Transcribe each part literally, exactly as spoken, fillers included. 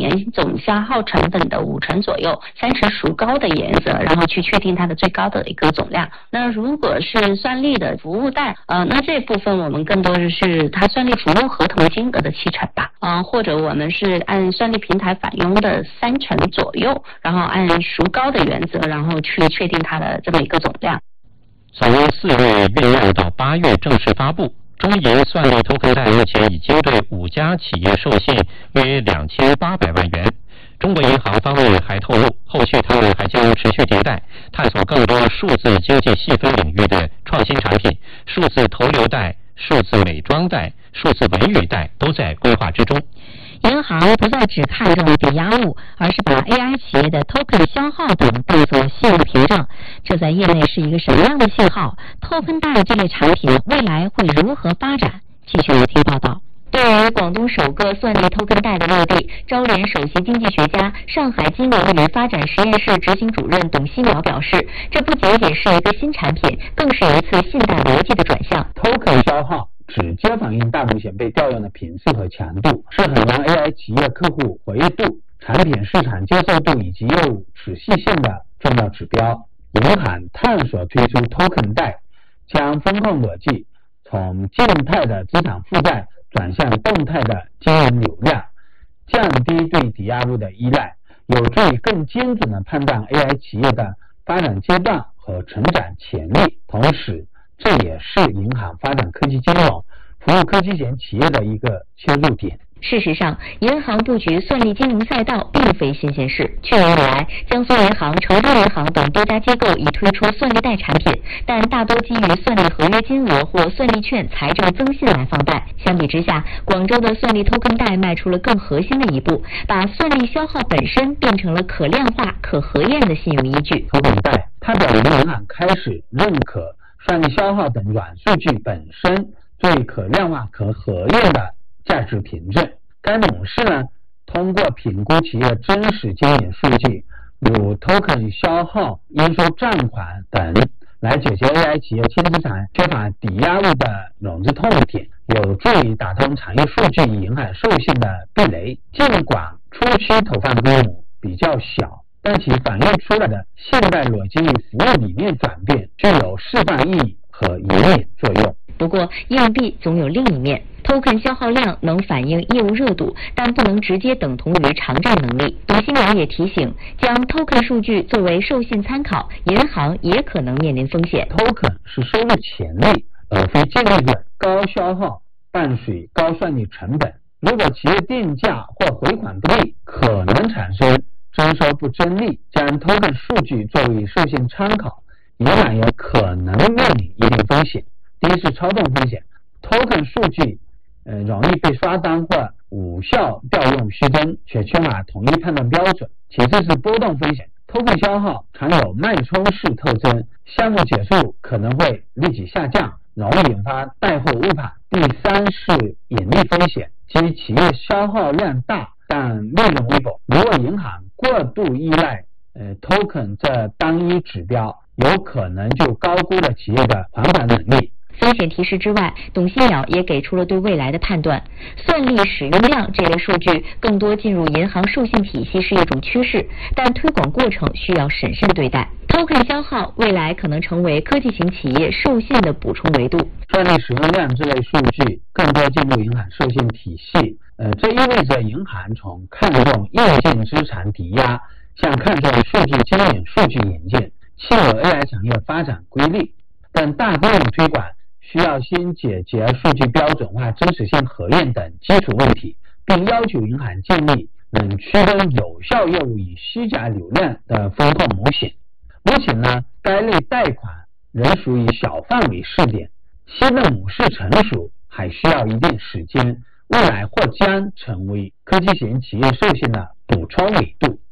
总消耗成本的五成左右，三成孰高的颜色，然后去确定它的最高的一个总量。那如果是算力的服务贷，呃，那这部分我们更多的是它算力服务合同金额的七成吧，呃，或者我们是按算力平台返佣的三成左右，然后按孰高的原则，然后去确定它的这么一个总量。 从四月酝酿到八月正式发布，中银算力token贷目前已经对五家企业授信约两千八百万元。中国银行方面还透露，后续他们还将持续迭代，探索更多数字经济细分领域的创新产品，数字投流贷、数字美妆贷、数字文娱贷都在规划之中。 银行不再只看重抵押物，而是把 A I 企业的 token 消耗等当作信用凭证，这在业内是一个什么样的信号？ token 贷这类产品未来会如何发展？继续来听报道。对于广东首个算力 token 贷的落地，招联首席经济学家、上海金融与发展实验室执行主任董希淼表示，这不仅仅是一个新产品，更是一次信贷逻辑的转向。 token 消耗直接反映大风险被调用的频次和强度，是衡量 A I 企业客户活跃度、产品市场接受度以及业务持续性的重要指标。银行探索推出 token 贷，将风控逻辑从静态的资产负债转向动态的经营流量，降低对抵押物的依赖，有助于更精准地判断 A I 企业的发展阶段和成长潜力。同时，这也是银行发展科技金融、服务科技型企业的一个切入点。 事实上，银行布局算力金融赛道并非新鲜事。去年以来，江苏银行、筹州银行等多家机构已推出算力贷产品，但大多基于算力合约金额或算力券财政增信来放贷。相比之下，广州的算力 token 贷迈出了更核心的一步，把算力消耗本身变成了可量化、可核验的信用依据。 token 贷，它表明银行开始认可算力消耗等软数据本身最可量化、可核验的价值凭证。该模式呢，通过评估企业真实经营数据，如 token 消耗、应收账款等，来解决 A I 企业轻资产缺乏抵押物的融资痛点，有助于打通产业数据与银行授信的壁垒。尽管初期投放规模比较小，但其反映出来的现代逻辑与服务理念转变具有示范意义和引领作用。 不过硬币总有另一面， token 消耗量能反映业务热度，但不能直接等同于偿债能力。董希淼也提醒，将 token 数据作为授信参考，银行也可能面临风险。 token 是收入潜力，而非净利润。高消耗伴随高算力成本，如果企业定价或回款不利，可能产生征收不争利。将 token 数据作为授信参考，银行也可能面临一定风险。第一是操纵风险， token 数据呃容易被刷单或无效调用虚增，却缺乏统一判断标准。其次是波动风险， token 消耗常有脉冲式特征，项目结束可能会立即下降，容易引发贷后误判。第三是盈利风险，即企业消耗量大但利润微薄。如果银行过度依赖呃 token 这单一指标，有可能就高估了企业的还款能力。 风险提示之外，董希淼也给出了对未来的判断。算力使用量这类数据更多进入银行授信体系是一种趋势，但推广过程需要审慎对待。token 消耗未来可能成为科技型企业授信的补充维度。 算力使用量这类数据更多进入银行授信体系，呃，这意味着银行从看重硬件资产抵押向看重数据经营、数据引进，契合 A I 产业发展规律。但大规模推广需要先解决数据标准化、真实性核验等基础问题，并要求银行建立能区分有效业务与虚假流量的风控模型。目前呢，该类贷款仍属于小范围试点，新的模式成熟还需要一定时间，未来或将成为科技型企业授信的补充维度。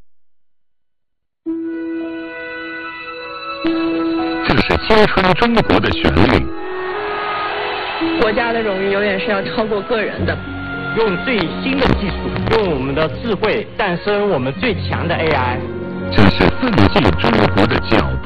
这是青春中国的旋律。 国家的荣誉永远是要超过个人的。 用最新的技术，用我们的智慧，诞生我们最强的 A I。 这是奋进中国的脚